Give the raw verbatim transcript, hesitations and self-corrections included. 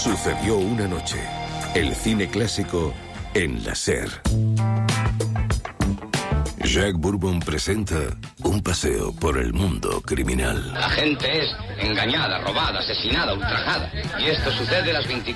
Sucedió una noche. El cine clásico en la SER. Jack Bourbon presenta un paseo por el mundo criminal. La gente es engañada, robada, asesinada, ultrajada. Y esto sucede las veinticuatro